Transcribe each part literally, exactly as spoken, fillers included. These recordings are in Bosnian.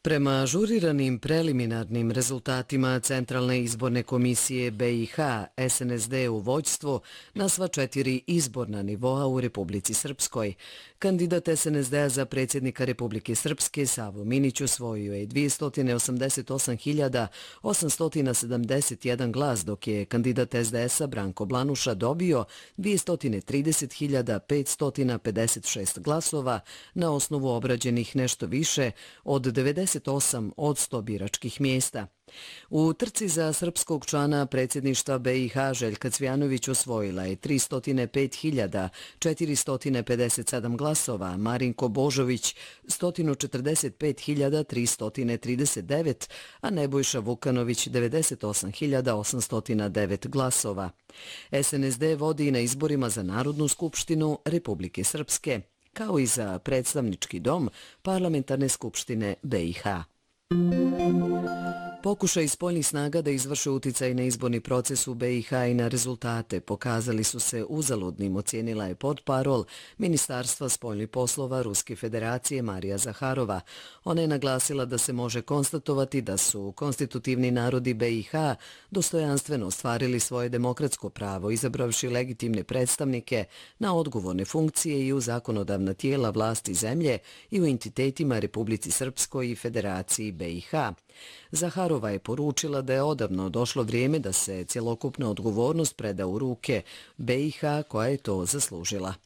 Prema ažuriranim preliminarnim rezultatima Centralne izborne komisije B i H, S N S D u vođstvo na sva četiri izborna nivoa u Republici Srpskoj. Kandidat S N S D-a za predsjednika Republike Srpske Savo Minić osvojio je dvjesto osamdeset osam hiljada osamsto sedamdeset jedan glas, dok je kandidat S D S-a Branko Blanuša dobio dvjesto trideset hiljada petsto pedeset šest glasova na osnovu obrađenih nešto više od devedeset osam od sto biračkih mjesta. U trci za srpskog člana predsjedništva B i H Željka Cvjanović osvojila je tristo pet hiljada četiristo pedeset sedam glasova, Marinko Božović sto četrdeset pet hiljada tristo trideset devet, a Nebojša Vukanović devedeset osam hiljada osamsto devet glasova. S N S D vodi na izborima za Narodnu skupštinu Republike Srpske, kao i za predstavnički dom Parlamentarne skupštine B i H. Pokušaj spoljnih snaga da izvrše uticaj na izborni proces u B i H i na rezultate pokazali su se uzaludnim, ocijenila je portparol Ministarstva spoljnih poslova Ruske federacije Marija Zaharova. Ona je naglasila da se može konstatovati da su konstitutivni narodi B i H dostojanstveno ostvarili svoje demokratsko pravo, izabravši legitimne predstavnike na odgovorne funkcije i u zakonodavna tijela vlasti zemlje i u entitetima Republici Srpskoj i Federaciji B i H. Zaharova je poručila da je odavno došlo vrijeme da se cjelokupna odgovornost preda u ruke B i H koja je to zaslužila.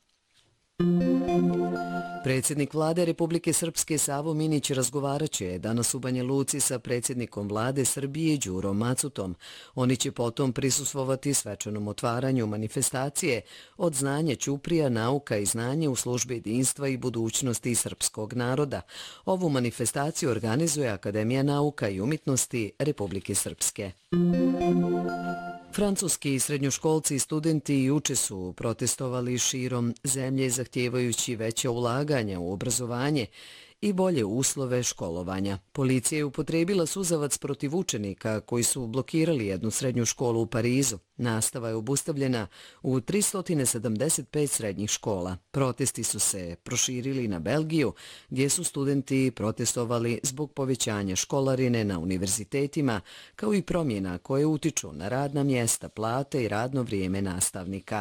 Predsjednik vlade Republike Srpske Savo Minić razgovarat će danas u Banja Luci sa predsjednikom vlade Srbije Đurom Macutom. Oni će potom prisustvovati svečanom otvaranju manifestacije Od znanja Ćuprija, nauka i znanje u službi jedinstva i budućnosti srpskog naroda. Ovu manifestaciju organizuje Akademija nauka i umjetnosti Republike Srpske. Francuski srednjoškolci i studenti juče su protestovali širom zemlje zahtijevajući veće ulaganja u obrazovanje i bolje uslove školovanja. Policija je upotrijebila suzavac protiv učenika koji su blokirali jednu srednju školu u Parizu. Nastava je obustavljena u tristo sedamdeset pet srednjih škola. Protesti su se proširili na Belgiju, gdje su studenti protestovali zbog povećanja školarine na univerzitetima, kao i promjena koje utiču na radna mjesta, plate i radno vrijeme nastavnika.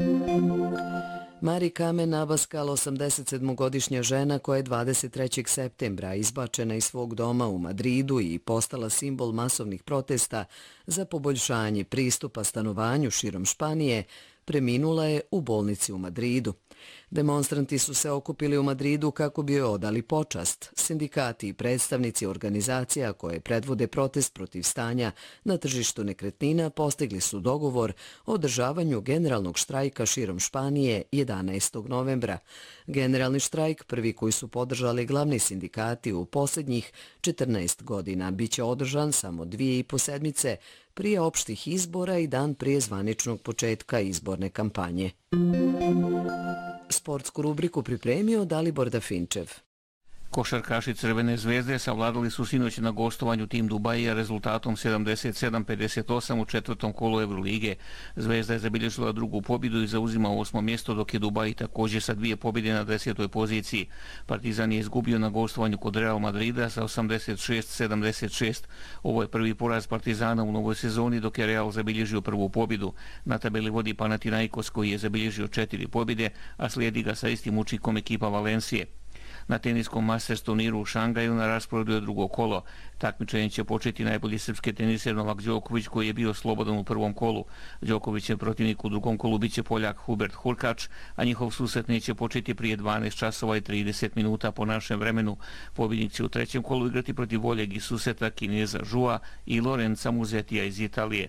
Mari Kamen Abaskal, osamdesetsedmogodišnja žena koja je dvadeset trećeg septembra izbačena iz svog doma u Madridu i postala simbol masovnih protesta za poboljšanje pristupa stanovanju širom Španije, preminula je u bolnici u Madridu. Demonstranti su se okupili u Madridu kako bi joj odali počast. Sindikati i predstavnici organizacija koje predvode protest protiv stanja na tržištu nekretnina postigli su dogovor o održavanju generalnog štrajka širom Španije jedanaestog novembra. Generalni štrajk, prvi koji su podržali glavni sindikati u posljednjih četrnaest godina, biće održan samo dvije i po sedmice prije opštih izbora i dan prije zvaničnog početka izborne kampanje. Sportsku rubriku pripremio Dalibor Dafinčev. Košarkaši Crvene zvezde savladali su sinoć na gostovanju tim Dubaija rezultatom sedamdeset sedam pedeset osam u četvrtom kolu Evrolige. Zvezda je zabilježila drugu pobjedu i zauzima osmo mjesto, dok je Dubai također sa dvije pobjede na desetoj poziciji. Partizan je izgubio na gostovanju kod Real Madrida sa osamdeset šest sedamdeset šest. Ovo je prvi poraz Partizana u novoj sezoni, dok je Real zabilježio prvu pobjedu. Na tabeli vodi Panathinaikos koji je zabilježio četiri pobjede, a slijedi ga sa istim učinom ekipa Valencije. Na teniskom Masters turniru u Šangaju na rasporedu je drugo kolo. Takmičenje će početi najbolji srpski teniser Novak Đoković koji je bio slobodan u prvom kolu. Đokovićev protivnik u drugom kolu biće Poljak Hubert Hurkač, a njihov susret neće početi prije dvanaest časova i trideset minuta po našem vremenu. Pobjednici u trećem kolu igrati protiv boljeg i susreta Kineza Žua i Lorenza Muzetija iz Italije.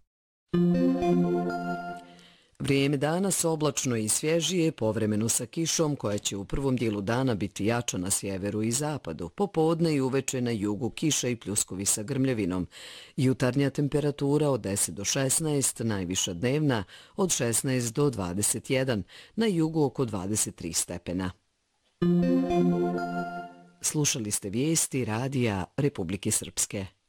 Vrijeme danas oblačno i svježije, povremeno sa kišom koja će u prvom dijelu dana biti jača na sjeveru i zapadu. Popodne i uveče na jugu kiša i pljuskovi sa grmljavinom. Jutarnja temperatura od deset do šesnaest, najviša dnevna od šesnaest do dvadeset jedan, na jugu oko dvadeset tri stepena. Slušali ste vijesti Radija Republike Srpske.